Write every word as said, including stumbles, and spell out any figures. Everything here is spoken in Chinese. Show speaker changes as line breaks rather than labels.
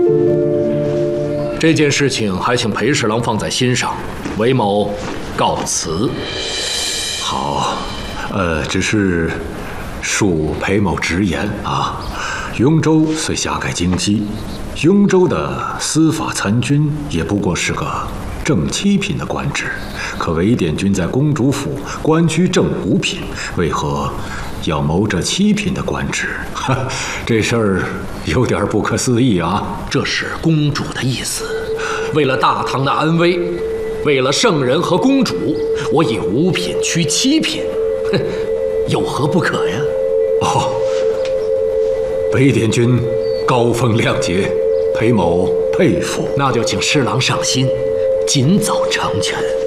这件事情还请裴侍郎放在心上，韦某告辞。
好，呃，只是恕裴某直言啊，雍州虽下改京西，雍州的司法参军也不过是个正七品的官职，可韦典军在公主府官居正五品，为何要谋这七品的官职？哈，这事儿有点不可思议啊！
这是公主的意思，为了大唐的安危，为了圣人和公主，我以五品屈七品，哼，有何不可呀？
哦，韦典军高风亮节，裴某佩服。
那就请侍郎上心，尽早成全。